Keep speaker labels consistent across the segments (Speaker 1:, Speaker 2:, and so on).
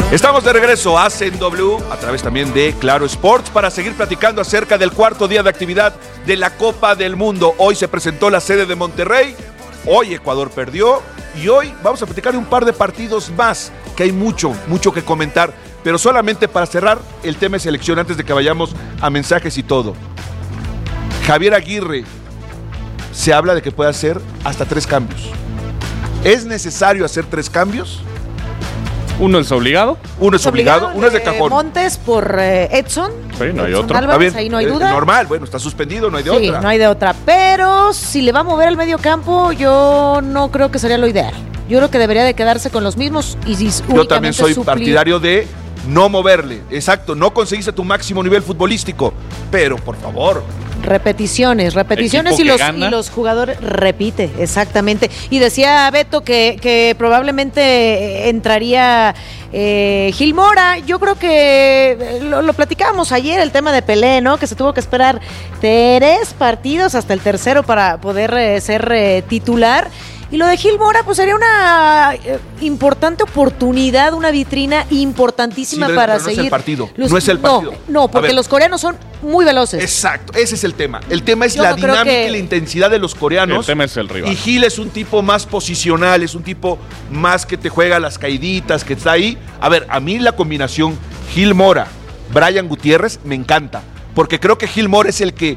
Speaker 1: Estamos de regreso a CW a través también de Claro Sports para seguir platicando acerca del cuarto día de actividad de la Copa del Mundo. Hoy se presentó la sede de Monterrey, hoy Ecuador perdió y hoy vamos a platicar de un par de partidos más, que hay mucho que comentar, pero solamente para cerrar el tema de selección antes de que vayamos a mensajes y todo. Javier Aguirre, se habla de que puede hacer hasta 3 cambios. ¿Es necesario hacer 3 cambios?
Speaker 2: Uno es obligado.
Speaker 1: Uno es obligado, uno es de cajón.
Speaker 3: Montes por Edson.
Speaker 2: Sí, no hay
Speaker 3: Edson
Speaker 2: otro.
Speaker 3: Álvarez, ahí no hay duda.
Speaker 1: Normal, bueno, está suspendido, no hay de
Speaker 3: Sí,
Speaker 1: otra.
Speaker 3: no hay de otra. Pero si le va a mover al medio campo, yo no creo que sería lo ideal. Yo creo que debería de quedarse con los mismos y
Speaker 1: yo también soy partidario de no moverle. Exacto, no conseguiste tu máximo nivel futbolístico, pero por favor.
Speaker 3: Repeticiones y los jugadores repite, exactamente. Y decía Beto que probablemente entraría Gil Mora. Yo creo que lo platicábamos ayer, el tema de Pelé, ¿no? Que se tuvo que esperar 3 partidos hasta el tercero para poder ser titular. Y lo de Gil Mora, pues sería una importante oportunidad, una vitrina importantísima para seguir.
Speaker 1: No es el partido. No es el partido.
Speaker 3: No, porque los coreanos son muy veloces.
Speaker 1: Exacto, ese es el tema. El tema es la dinámica y la intensidad de los coreanos.
Speaker 2: El tema es el rival.
Speaker 1: Y Gil es un tipo más posicional, es un tipo más que te juega las caiditas, que está ahí. A ver, a mí la combinación Gil Mora, Brian Gutiérrez me encanta, porque creo que Gil Mora es el que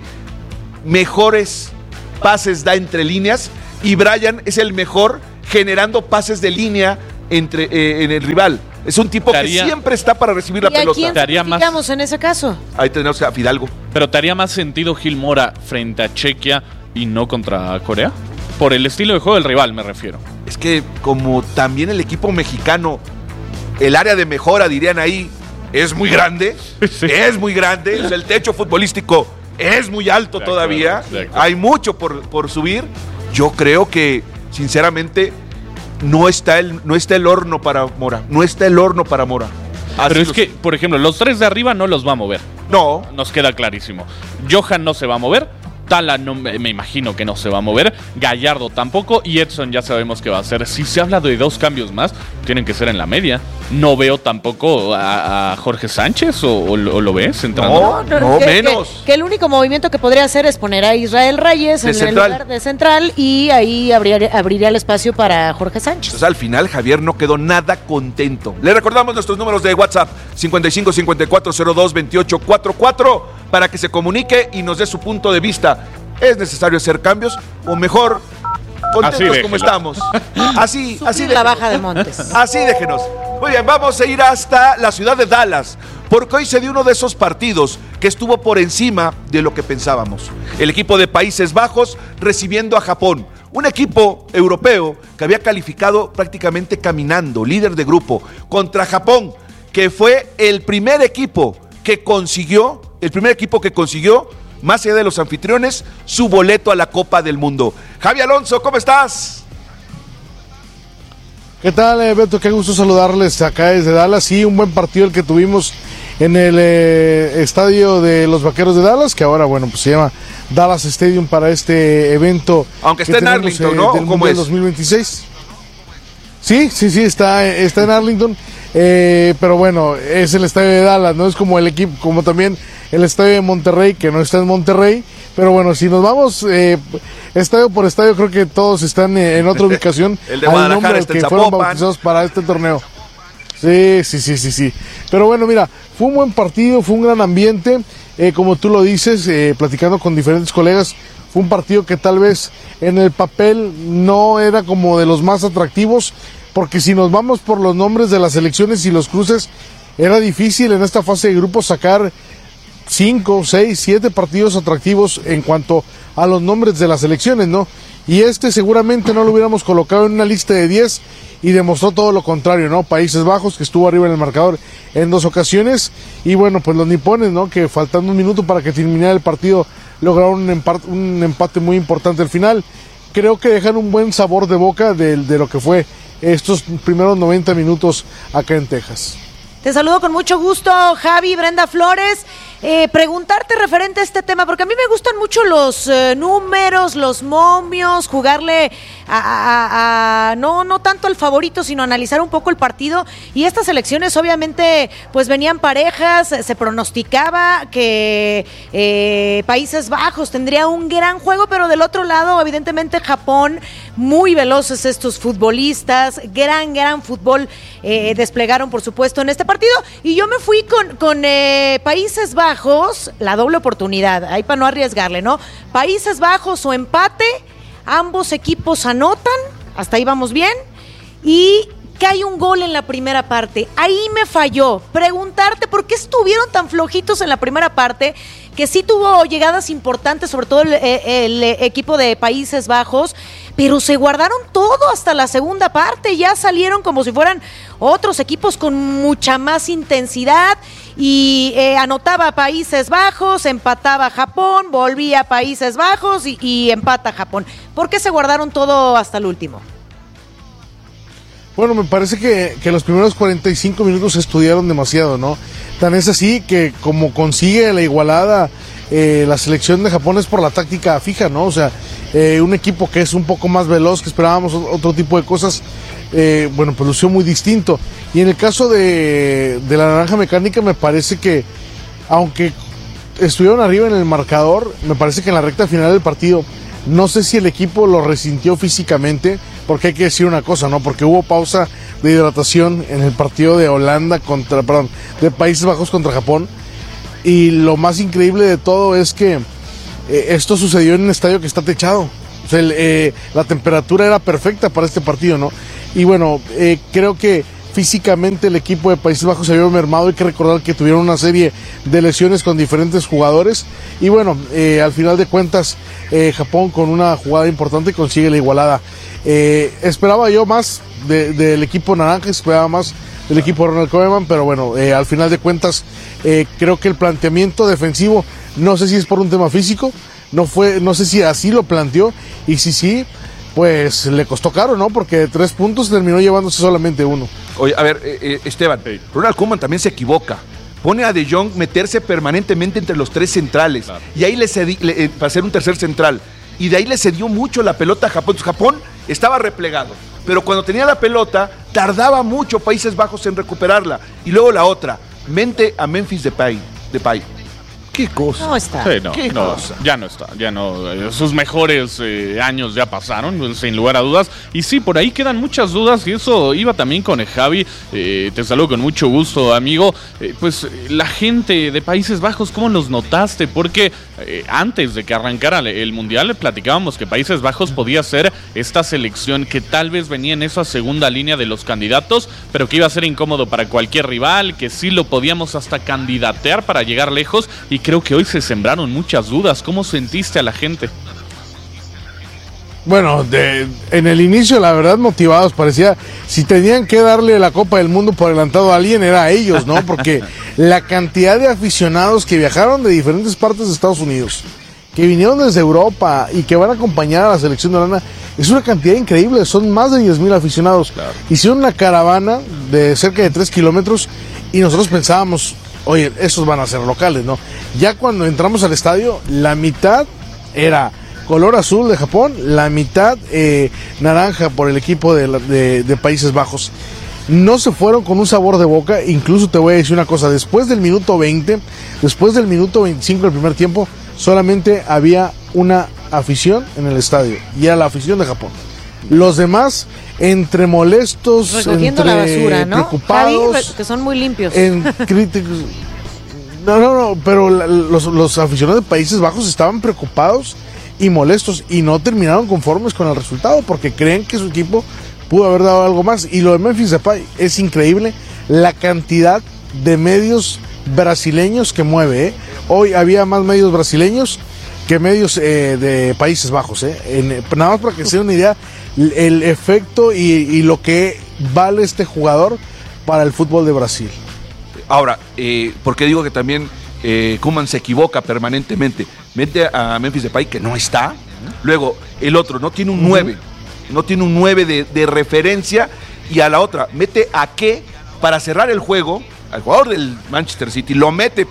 Speaker 1: mejores pases da entre líneas. Y Brian es el mejor generando pases de línea en el rival. Es un tipo que siempre está para recibir la pelota.
Speaker 3: ¿Y a quién sacrificamos en ese caso?
Speaker 1: Ahí tenemos a Fidalgo.
Speaker 2: ¿Pero te haría más sentido Gil Mora frente a Chequia y no contra Corea? Por el estilo de juego del rival, me refiero.
Speaker 1: Es que como también el equipo mexicano, el área de mejora, dirían ahí, es muy grande. Sí. Es muy grande. O sea, el techo futbolístico es muy alto todavía. Hay mucho por subir. Yo creo que, sinceramente, no está el horno para Mora. No está el horno para Mora.
Speaker 2: Pero es que, por ejemplo, los 3 de arriba no los va a mover.
Speaker 1: No.
Speaker 2: Nos queda clarísimo. Johan no se va a mover. Tala no, me imagino que no se va a mover. Gallardo tampoco. Y Edson ya sabemos que va a ser. Si se habla de 2 cambios más, tienen que ser en la media. No veo tampoco a Jorge Sánchez o lo ves entrando.
Speaker 1: No, menos.
Speaker 3: Que el único movimiento que podría hacer es poner a Israel Reyes en el lugar de central y ahí abriría el espacio para Jorge Sánchez.
Speaker 1: Entonces, al final Javier no quedó nada contento. Le recordamos nuestros números de WhatsApp 55 54 02 28 44 para que se comunique y nos dé su punto de vista. ¿Es necesario hacer cambios o mejor contentos como estamos? Así
Speaker 3: la baja de Montes.
Speaker 1: Así déjenos. Muy bien, vamos a ir hasta la ciudad de Dallas, porque hoy se dio uno de esos partidos que estuvo por encima de lo que pensábamos. El equipo de Países Bajos recibiendo a Japón, un equipo europeo que había calificado prácticamente caminando, líder de grupo, contra Japón, que fue el primer equipo que consiguió, más allá de los anfitriones, su boleto a la Copa del Mundo. Javi Alonso, ¿cómo estás?
Speaker 4: ¿Qué tal, Beto? Qué gusto saludarles acá desde Dallas. Sí, un buen partido el que tuvimos en el estadio de los Vaqueros de Dallas, que ahora, bueno, pues se llama Dallas Stadium para este evento.
Speaker 1: Aunque está en Arlington, ¿no?
Speaker 4: Del ¿Cómo es? 2026. Sí, está en Arlington, pero bueno, es el estadio de Dallas, no es como el equipo, como también el estadio de Monterrey, que no está en Monterrey, pero bueno, si nos vamos estadio por estadio, creo que todos están en otra ubicación.
Speaker 1: El de Guadalajara está en Zapopan.
Speaker 4: Fueron bautizados para este torneo. Sí. Pero bueno, mira, fue un buen partido, fue un gran ambiente, como tú lo dices, platicando con diferentes colegas, fue un partido que tal vez en el papel no era como de los más atractivos, porque si nos vamos por los nombres de las selecciones y los cruces, era difícil en esta fase de grupos sacar 5, 6, 7 partidos atractivos en cuanto a los nombres de las selecciones, ¿no? Y seguramente no lo hubiéramos colocado en una lista de 10 y demostró todo lo contrario, ¿no? Países Bajos, que estuvo arriba en el marcador en 2 ocasiones, y bueno, pues los nipones, ¿no? Que faltando un minuto para que terminara el partido, lograron un empate muy importante al final. Creo que dejan un buen sabor de boca de lo que fue estos primeros 90 minutos acá en Texas.
Speaker 3: Te saludo con mucho gusto, Javi, Brenda Flores. preguntarte referente a este tema, porque a mí me gustan mucho los números, los momios, jugarle no tanto al favorito, sino analizar un poco el partido. Y estas elecciones obviamente pues venían parejas, se pronosticaba que Países Bajos tendría un gran juego, pero del otro lado evidentemente Japón, muy veloces estos futbolistas, gran fútbol desplegaron por supuesto en este partido, y yo me fui con Países Bajos, la doble oportunidad, ahí para no arriesgarle, ¿no? Países Bajos o empate, ambos equipos anotan, hasta ahí vamos bien, y cae un gol en la primera parte. Ahí me falló. Preguntarte por qué estuvieron tan flojitos en la primera parte, que sí tuvo llegadas importantes, sobre todo el equipo de Países Bajos, pero se guardaron todo hasta la segunda parte. Ya salieron como si fueran otros equipos con mucha más intensidad y anotaba Países Bajos, empataba Japón, volvía a Países Bajos y empata Japón. ¿Por qué se guardaron todo hasta el último?
Speaker 4: Bueno, me parece que los primeros 45 minutos se estudiaron demasiado, ¿no? Tan es así que como consigue la igualada la selección de Japón es por la táctica fija, ¿no? O sea, un equipo que es un poco más veloz, que esperábamos otro tipo de cosas, bueno, pues lució muy distinto. Y en el caso de la Naranja Mecánica me parece que, aunque estuvieron arriba en el marcador, me parece que en la recta final del partido, no sé si el equipo lo resintió físicamente, porque hay que decir una cosa, ¿no? Porque hubo pausa de hidratación en el partido de de Países Bajos contra Japón, y lo más increíble de todo es que esto sucedió en un estadio que está techado. O sea, la temperatura era perfecta para este partido, ¿no? Y bueno, creo que físicamente el equipo de Países Bajos se había mermado. Hay que recordar que tuvieron una serie de lesiones con diferentes jugadores, y bueno, al final de cuentas Japón con una jugada importante consigue la igualada. Esperaba yo más del equipo naranja, esperaba más del equipo de Ronald Koeman, pero bueno, al final de cuentas creo que el planteamiento defensivo, no sé si es por un tema físico, no sé si así lo planteó, y si sí, pues le costó caro, ¿no? Porque de 3 puntos terminó llevándose solamente 1.
Speaker 1: Oye, a ver, Esteban, Ronald Koeman también se equivoca. Pone a De Jong meterse permanentemente entre los 3 centrales, claro, y ahí para hacer un tercer central, y de ahí le cedió mucho la pelota a Japón. Entonces, Japón estaba replegado, pero cuando tenía la pelota tardaba mucho Países Bajos en recuperarla. Y luego la otra, mente a Memphis Depay. ¿Qué cosa?
Speaker 3: No está.
Speaker 2: Sí, cosa? Ya no está, ya no. Sus mejores años ya pasaron, sin lugar a dudas. Y sí, por ahí quedan muchas dudas, y eso iba también con Javi. Te saludo con mucho gusto, amigo. Pues la gente de Países Bajos, ¿cómo los notaste? Porque antes de que arrancara el Mundial, platicábamos que Países Bajos podía ser esta selección que tal vez venía en esa segunda línea de los candidatos, pero que iba a ser incómodo para cualquier rival, que sí lo podíamos hasta candidatear para llegar lejos. Y creo que hoy se sembraron muchas dudas. ¿Cómo sentiste a la gente?
Speaker 4: Bueno, en el inicio, la verdad, motivados. Parecía, si tenían que darle la Copa del Mundo por adelantado a alguien, era a ellos, ¿no? Porque la cantidad de aficionados que viajaron de diferentes partes de Estados Unidos, que vinieron desde Europa y que van a acompañar a la selección de Holanda, es una cantidad increíble. Son más de 10,000 aficionados. Claro. Hicieron una caravana de cerca de 3 kilómetros, y nosotros pensábamos, oye, esos van a ser locales, ¿no? Ya cuando entramos al estadio, la mitad era color azul de Japón, la mitad naranja por el equipo de Países Bajos. No se fueron con un sabor de boca. Incluso te voy a decir una cosa, después del minuto 20, después del minuto 25 del primer tiempo, solamente había una afición en el estadio, y era la afición de Japón. Los demás, entre molestos,
Speaker 3: recogiendo
Speaker 4: entre
Speaker 3: la basura, ¿no?
Speaker 4: preocupados,
Speaker 3: Javi, que son muy limpios.
Speaker 4: En críticos. No, pero los aficionados de Países Bajos estaban preocupados y molestos, y no terminaron conformes con el resultado, porque creen que su equipo pudo haber dado algo más. Y lo de Memphis Depay es increíble, la cantidad de medios brasileños que mueve, ¿eh? Hoy había más medios brasileños que medios de Países Bajos, nada más para que se den una idea el efecto y lo que vale este jugador para el fútbol de Brasil.
Speaker 1: Ahora, porque digo que también Koeman se equivoca permanentemente. Mete a Memphis Depay, que no está. Luego, el otro no tiene un 9. No tiene un 9 de referencia. Y a la otra, mete a Ke para cerrar el juego, al jugador del Manchester City, lo mete para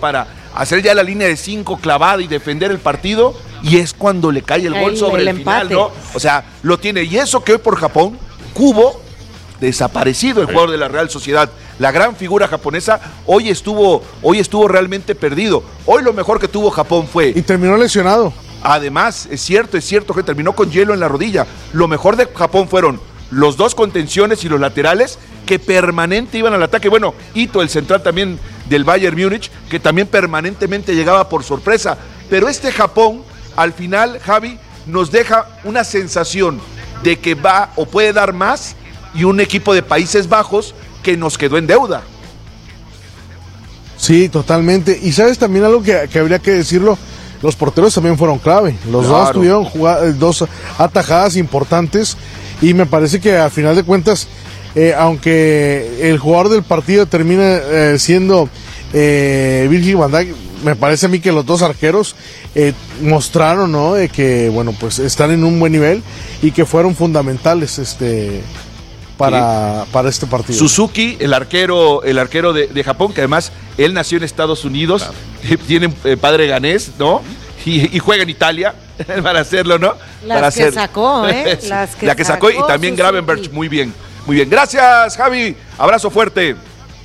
Speaker 1: hacer ya la línea de 5 clavada y defender el partido, y es cuando le cae el gol sobre el final, ¿no? O sea, lo tiene. Y eso que hoy por Japón, Kubo, desaparecido el jugador de la Real Sociedad, la gran figura japonesa, hoy estuvo realmente perdido. Hoy lo mejor que tuvo Japón fue...
Speaker 4: Y terminó lesionado.
Speaker 1: Además, es cierto que terminó con hielo en la rodilla. Lo mejor de Japón fueron los 2 contenciones y los laterales que permanente iban al ataque. Bueno, Ito, el central también del Bayern Múnich, que también permanentemente llegaba por sorpresa. Pero este Japón, al final, Javi, nos deja una sensación de que va o puede dar más, y un equipo de Países Bajos que nos quedó en deuda.
Speaker 4: Sí, totalmente. Y sabes también algo que habría que decirlo, los porteros también fueron clave. Los dos tuvieron 2 atajadas importantes, y me parece que al final de cuentas, aunque el jugador del partido termina siendo Virgil van Dijk, me parece a mí que los 2 arqueros mostraron, ¿no?, de que, bueno, pues están en un buen nivel y que fueron fundamentales para este partido.
Speaker 1: Suzuki, el arquero de Japón, que además él nació en Estados Unidos, claro. Tiene padre ganés, ¿no? Y juega en Italia para hacerlo, ¿no?
Speaker 3: La que sacó.
Speaker 1: La que sacó, y también Suzuki. Gravenberch, muy bien. Muy bien, gracias, Javi. Abrazo fuerte.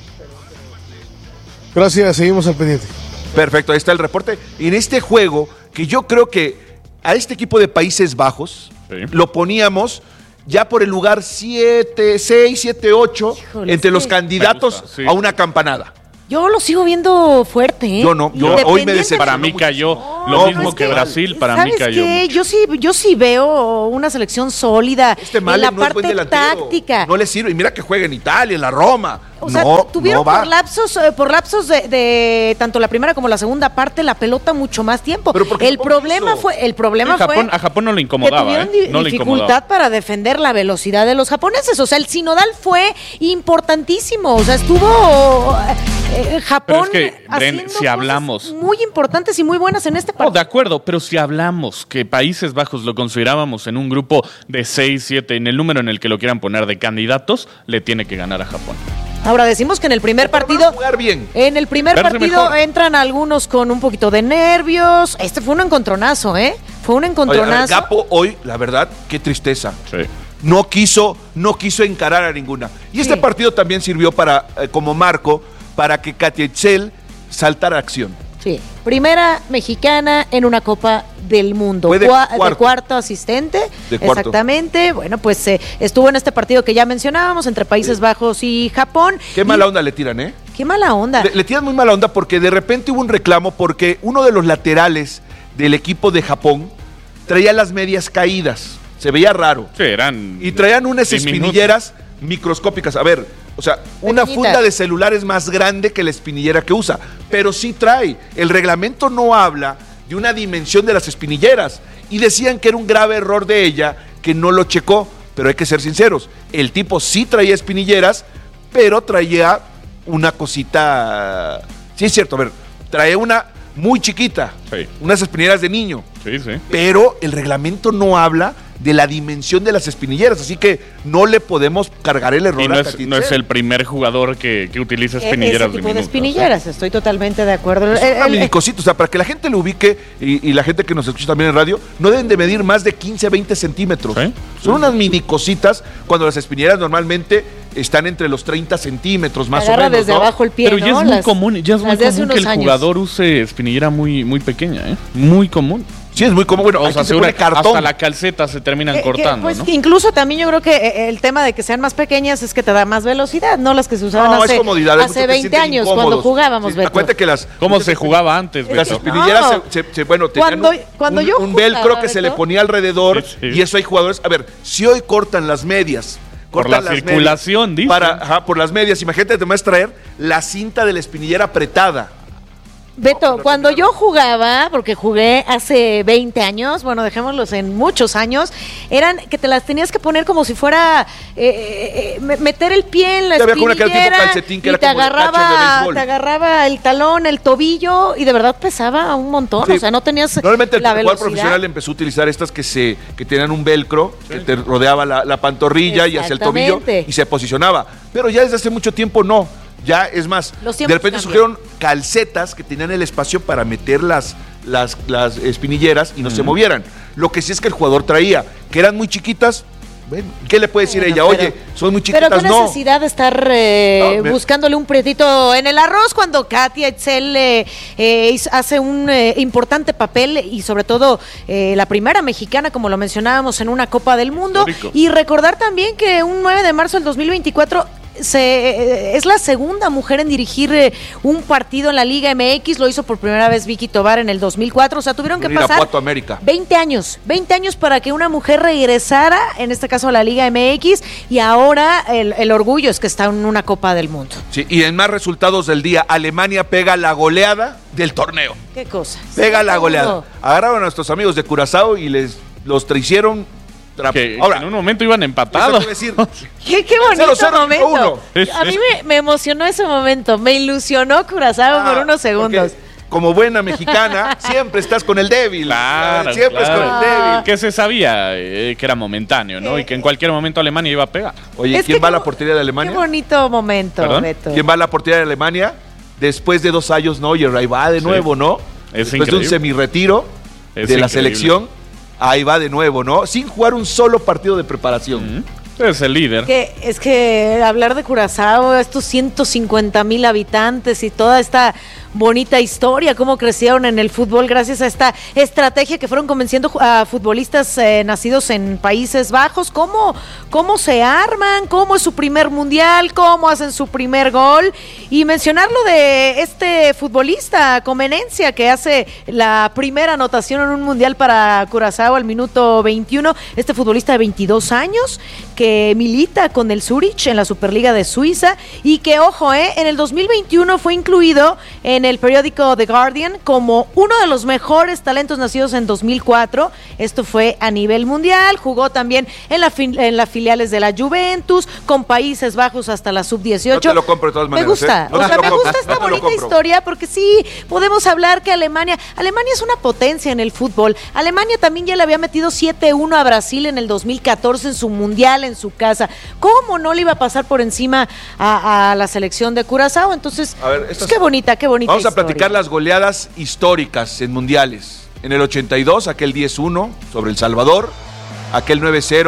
Speaker 4: Gracias, seguimos al pendiente.
Speaker 1: Perfecto, ahí está el reporte. En este juego, que yo creo que a este equipo de Países Bajos lo poníamos ya por el lugar 7, 6, 7, 8, entre los candidatos a una campanada.
Speaker 3: Yo lo sigo viendo fuerte, ¿eh?
Speaker 1: Yo no, hoy me decepcionó.
Speaker 2: Para mí cayó lo mismo que Brasil, para mí cayó.
Speaker 3: ¿Sabes qué? Yo sí veo una selección sólida en la parte táctica.
Speaker 1: No le sirve, y mira que juega en Italia, en la Roma.
Speaker 3: O sea, tuvieron por lapsos de tanto la primera como la segunda parte la pelota mucho más tiempo. El problema fue
Speaker 2: a Japón no le incomodaba,
Speaker 3: que tuvieron dificultad para defender la velocidad de los japoneses. O sea, el sinodal fue importantísimo. O sea, estuvo Japón haciendo
Speaker 2: si hablamos
Speaker 3: cosas muy importantes y muy buenas en este partido.
Speaker 2: De acuerdo, pero si hablamos que Países Bajos lo considerábamos en un grupo de 6, 7, en el número en el que lo quieran poner de candidatos, le tiene que ganar a Japón.
Speaker 3: Ahora decimos que en el primer partido, en el primer partido entran algunos con un poquito de nervios. Este fue un encontronazo, ¿eh? Fue un encontronazo.
Speaker 1: Gapo hoy, la verdad, qué tristeza.
Speaker 2: Sí.
Speaker 1: No quiso encarar a ninguna. Y este partido también sirvió como marco para que Katia Itzel saltara a acción.
Speaker 3: Sí, primera mexicana en una Copa del Mundo.
Speaker 1: Fue de
Speaker 3: cuarto asistente.
Speaker 1: De cuarto.
Speaker 3: Exactamente. Bueno, pues estuvo en este partido que ya mencionábamos entre Países Bajos y Japón.
Speaker 1: Qué mala onda le tiran, ¿eh?
Speaker 3: Qué mala onda.
Speaker 1: Le tiran muy mala onda porque de repente hubo un reclamo porque uno de los laterales del equipo de Japón traía las medias caídas. Se veía raro.
Speaker 2: Sí, eran.
Speaker 1: Y traían unas espinilleras microscópicas. A ver, o sea, una funda de celular es más grande que la espinillera que usa, pero sí trae. El reglamento no habla de una dimensión de las espinilleras, y decían que era un grave error de ella, que no lo checó, pero hay que ser sinceros, el tipo sí traía espinilleras, pero traía una cosita, sí es cierto, a ver, traía una muy chiquita, unas espinilleras de niño, pero el reglamento no habla de la dimensión de las espinilleras, así que no le podemos cargar el error.
Speaker 2: Y no es el primer jugador que utiliza espinilleras
Speaker 3: ese tipo de espinilleras, estoy totalmente de acuerdo.
Speaker 1: Es una mini cosita, o sea, para que la gente lo ubique y la gente que nos escucha también en radio, no deben de medir más de 15 a 20 centímetros. Son unas mini cositas, cuando las espinilleras normalmente están entre los 30 centímetros más o menos.
Speaker 3: Desde abajo el pie,
Speaker 2: pero ya es muy común, que el jugador use espinillera muy, muy pequeña, muy común.
Speaker 1: Sí, es muy común. Bueno,
Speaker 2: o sea, hasta la calceta se terminan cortando,
Speaker 3: pues,
Speaker 2: ¿no?
Speaker 3: Incluso también yo creo que el tema de que sean más pequeñas es que te da más velocidad, no las que se usaban hace 20 años, cuando jugábamos, Beto.
Speaker 1: Acuérdate que
Speaker 2: ¿Cómo se jugaba antes, Beto?
Speaker 1: Las espinilleras, tenían un velcro que se le ponía alrededor, y eso hay jugadores... A ver, si hoy cortan las medias...
Speaker 2: Por la circulación, dice.
Speaker 1: Por las medias, imagínate, te vas a traer la cinta de la espinillera apretada.
Speaker 3: Beto, cuando yo jugaba, porque jugué hace 20 años, bueno, dejémoslos en muchos años, eran que te las tenías que poner como si fuera meter el pie en la espinillera y te agarraba el talón, el tobillo, y de verdad pesaba un montón, o sea, no tenías
Speaker 1: normalmente
Speaker 3: la
Speaker 1: el
Speaker 3: velocidad.
Speaker 1: jugador profesional empezó a utilizar estas que tenían un velcro, que te rodeaba la pantorrilla y hacia el tobillo, y se posicionaba, pero ya desde hace mucho tiempo no. Ya, es más, de repente surgieron calcetas que tenían el espacio para meter las espinilleras y no se movieran. Lo que sí es que el jugador traía, que eran muy chiquitas. Bueno, ¿qué le puede decir ella? Oye, son muy chiquitas,
Speaker 3: pero qué necesidad de estar buscándole un prietito en el arroz cuando Katia Etzel hace un importante papel y sobre todo la primera mexicana, como lo mencionábamos, en una Copa del Mundo. Histórico. Y recordar también que un 9 de marzo del 2024 es la segunda mujer en dirigir un partido en la Liga MX, lo hizo por primera vez Vicky Tobar en el 2004, o sea, tuvieron que pasar 20 años para que una mujer regresara, en este caso a la Liga MX, y ahora el orgullo es que está en una Copa del Mundo.
Speaker 1: Sí, y en más resultados del día, Alemania pega la goleada del torneo.
Speaker 3: ¿Qué cosa?
Speaker 1: Pega la goleada. Agarraron a nuestros amigos de Curazao y los traicionaron.
Speaker 2: Ahora, en un momento iban empatados.
Speaker 3: Qué bonito 0-0 momento. A mí me emocionó ese momento, me ilusionó Curazao por unos segundos.
Speaker 1: Como buena mexicana, siempre estás con el débil.
Speaker 2: Claro,
Speaker 1: siempre es con el débil.
Speaker 2: Que se sabía que era momentáneo, ¿no? Y que en cualquier momento Alemania iba a pegar.
Speaker 1: Oye, ¿quién va a la portería de Alemania?
Speaker 3: Qué bonito momento, Beto.
Speaker 1: ¿Quién va a la portería de Alemania? Después de 2 años, Neuer, ahí va de nuevo, ¿no? Después de un semi-retiro de la selección. Ahí va de nuevo, ¿no? Sin jugar un solo partido de preparación.
Speaker 2: Es el líder.
Speaker 3: Es que hablar de Curazao, estos 150,000 habitantes y toda esta bonita historia, cómo crecieron en el fútbol gracias a esta estrategia que fueron convenciendo a futbolistas nacidos en Países Bajos, cómo se arman, cómo es su primer mundial, cómo hacen su primer gol, y mencionarlo de este futbolista Comenencia que hace la primera anotación en un mundial para Curazao al minuto 21, este futbolista de 22 años que milita con el Zurich en la Superliga de Suiza y que, ojo, en el 2021 fue incluido en el periódico The Guardian como uno de los mejores talentos nacidos en 2004. Esto fue a nivel mundial, jugó también en las filiales de la Juventus, con Países Bajos hasta la sub-18.
Speaker 1: No te lo compro de todas maneras.
Speaker 3: Me gusta, me gusta esta bonita historia porque sí, podemos hablar que Alemania es una potencia en el fútbol. Alemania también ya le había metido 7-1 a Brasil en el 2014 en su mundial, en su casa. ¿Cómo no le iba a pasar por encima a la selección de Curazao? Entonces,
Speaker 1: a ver,
Speaker 3: qué bonita
Speaker 1: vamos a platicar las goleadas históricas en mundiales. En el 82, aquel 10-1 sobre El Salvador, aquel 9-0